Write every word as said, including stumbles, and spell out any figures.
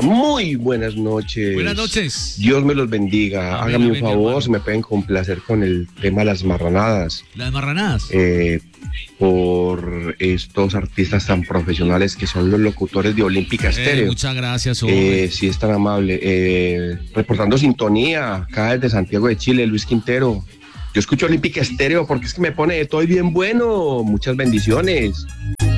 Muy buenas noches. Buenas noches. Dios me los bendiga. Amén, Hágame un amén, favor, hermano. si me pueden complacer con el tema de las marranadas. Las marranadas. Eh, por estos artistas tan profesionales que son los locutores de Olímpica Eh, Estéreo. muchas gracias, hombre. Eh, si es tan amable. Eh, reportando sintonía, acá desde Santiago de Chile, Luis Quintero. Yo escucho Olímpica Estéreo porque es que me pone de todo y bien bueno. Muchas bendiciones.